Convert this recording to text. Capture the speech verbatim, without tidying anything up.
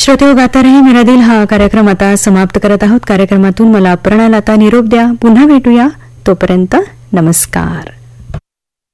श्रोते गाता रहे मेरा दिल हा कार्यक्रम आता समाप्त करत आहोत. कार्यक्रमातून मला अपर्णा लता निरोप द्या. पुन्हा भेटूया. तोपर्यंत नमस्कार.